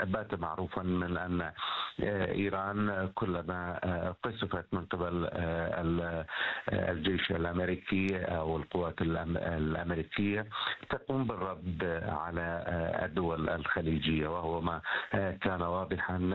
بات معروفا من أن إيران كلما قصفت من قبل الجيش الأمريكي أو القوات الأمريكية تقوم بالرد على الدول الخليجية، وهو ما كان واضحا